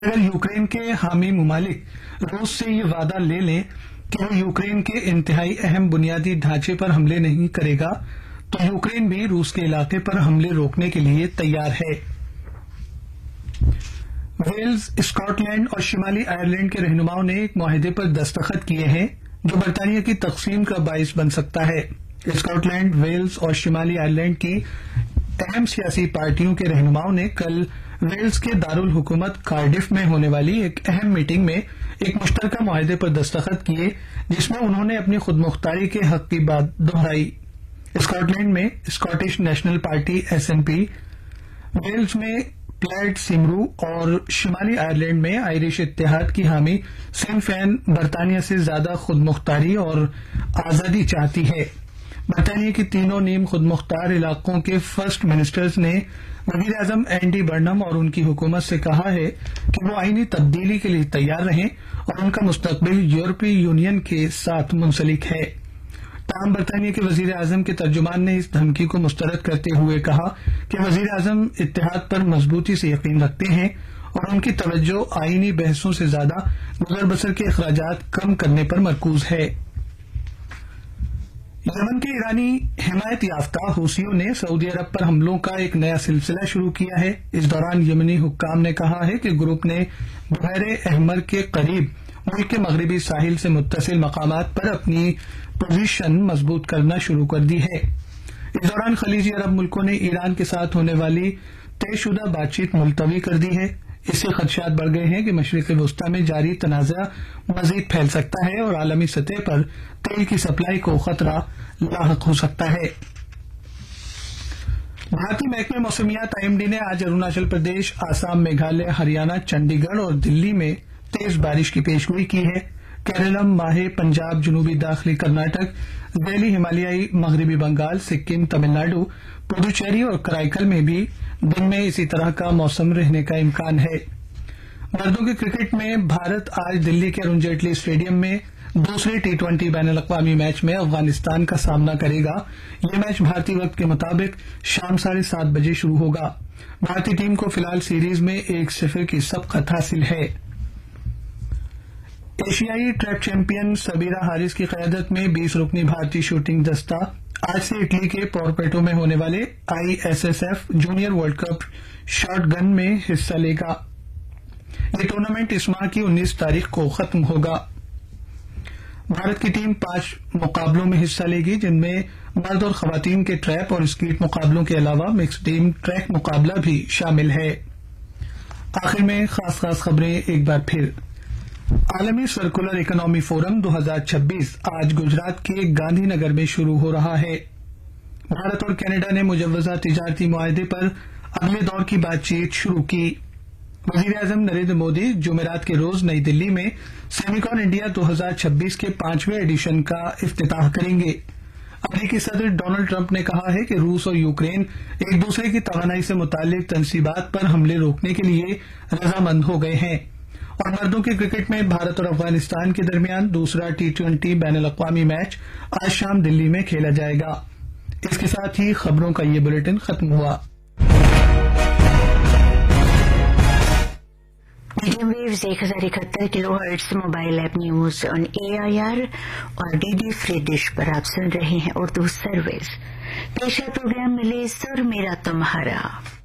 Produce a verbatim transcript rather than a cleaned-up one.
اگر یوکرین کے حامی ممالک روس سے یہ وعدہ لے لیں کہ وہ یوکرین کے انتہائی اہم بنیادی ڈھانچے پر حملے نہیں کرے گا تو یوکرین بھی روس کے علاقے پر حملے روکنے کے لیے تیار ہے۔ ویلز، اسکاٹ لینڈ اور شمالی آئرلینڈ کے رہنماؤں نے ایک معاہدے پر دستخط کیے ہیں جو برطانیہ کی تقسیم کا باعث بن سکتا ہے۔ اسکاٹ لینڈ، ویلز اور شمالی آئرلینڈ کی اہم سیاسی پارٹیوں کے رہنماؤں نے کل ویلز کے دارالحکومت کارڈف میں ہونے والی ایک اہم میٹنگ میں ایک مشترکہ معاہدے پر دستخط کیے جس میں انہوں نے اپنی خود مختاری کے حق کی بات دہرائی۔ اسکاٹ لینڈ میں Scottish national party S N P, Wales میں پلیڈ سیمرو اور شمالی آئرلینڈ میں آئرش اتحاد کی حامی سین فین برطانیہ سے زیادہ خود مختاری اور آزادی چاہتی ہے۔ برطانیہ کی تینوں نیم خود مختار علاقوں کے فرسٹ منسٹرز نے وزیر اعظم اینڈی برنم اور ان کی حکومت سے کہا ہے کہ وہ آئینی تبدیلی کے لیے تیار رہیں اور ان کا مستقبل یورپی یونین کے ساتھ منسلک ہے۔ تاہم برطانیہ کے وزیر اعظم کے ترجمان نے اس دھمکی کو مسترد کرتے ہوئے کہا کہ وزیر اعظم اتحاد پر مضبوطی سے یقین رکھتے ہیں اور ان کی توجہ آئینی بحثوں سے زیادہ گزر بسر کے اخراجات کم کرنے پر مرکوز ہے۔ یمن کے ایرانی حمایت یافتہ حوثیوں نے سعودی عرب پر حملوں کا ایک نیا سلسلہ شروع کیا ہے۔ اس دوران یمنی حکام نے کہا ہے کہ گروپ نے بحیر احمر کے قریب ملک کے مغربی ساحل سے متصل مقامات پر اپنی پوزیشن مضبوط کرنا شروع کر دی ہے۔ اس دوران خلیجی عرب ملکوں نے ایران کے ساتھ ہونے والی طے شدہ بات چیت ملتوی کر دی ہے۔ اس سے خدشات بڑھ گئے ہیں کہ مشرق وسطی میں جاری تنازع مزید پھیل سکتا ہے اور عالمی سطح پر تیل کی سپلائی کو خطرہ لاحق ہو سکتا ہے۔ بھارتی محکمہ موسمیات آئی ایم ڈی نے آج اروناچل پردیش، آسام، میگھالیہ، ہریانہ، چنڈی گڑھ اور دلی میں تیز بارش کی پیشگوئی کی ہے۔ کیرالم، ماہے، پنجاب، جنوبی داخلی کرناٹک، ذیلی ہمالیائی مغربی بنگال، سکم، تمل ناڈو، پڈوچیری اور کرائیکل میں بھی دن میں اسی طرح کا موسم رہنے کا امکان ہے۔ مردوں کے کرکٹ میں بھارت آج دلی کے ارون جیٹلی اسٹیڈیم میں دوسرے ٹی ٹوئنٹی بین الاقوامی میچ میں افغانستان کا سامنا کرے گا۔ یہ میچ بھارتی وقت کے مطابق شام ساڑھے سات بجے شروع ہوگا۔ بھارتی ٹیم کو فی الحال سیریز میں ایک صفر کی سبقت حاصل ہے۔ ایشیائی ٹریک چیمپئن سبیرا حارث کی قیادت میں بیس رکنی بھارتی شوٹنگ دستہ آج سے اٹلی کے پورپیٹو میں ہونے والے I S S F junior world cup shot گن میں حصہ لے گا۔ یہ ٹورنامنٹ اس ماہ کی انیس تاریخ کو ختم ہوگا۔ بھارت کی ٹیم پانچ مقابلوں میں حصہ لے گی جن میں مرد اور خواتین کے ٹریپ اور اسکیٹ مقابلوں کے علاوہ مکس ٹیم ٹریک مقابلہ بھی شامل ہے۔ آخر میں خاص خاص خبریں ایک بار پھر۔ عالمی سرکولر اکنامی فورم دو ہزار چھبیس آج گجرات کے گاندھی نگر میں شروع ہو رہا ہے۔ بھارت اور کینیڈا نے مجوزہ تجارتی معاہدے پر اگلے دور کی بات چیت شروع کی۔ وزیر اعظم نریندر مودی جمعرات کے روز نئی دلی میں سیمیکون انڈیا دو ہزار چھبیس کے پانچویں ایڈیشن کا افتتاح کریں گے۔ امریکی صدر ڈونلڈ ٹرمپ نے کہا ہے کہ روس اور یوکرین ایک دوسرے کی توانائی سے متعلق تنصیبات پر حملے روکنے کے لیے رضامند ہو گئے ہیں۔ اور مردوں کے کرکٹ میں بھارت اور افغانستان کے درمیان دوسرا ٹی ٹوئنٹی بین الاقوامی میچ آج شام دلی میں کھیلا جائے گا۔ اس کے ساتھ ہی خبروں کا یہ بلیٹن ختم ہوا۔ میڈیم ویوز ایک ہزار اکہتر کلو hertz mobile app news on a I R اور ڈی ڈی فری ڈش پر آپ سن رہے ہیں اردو سروس۔ پیشہ پروگرام ملے سر میرا تمہارا۔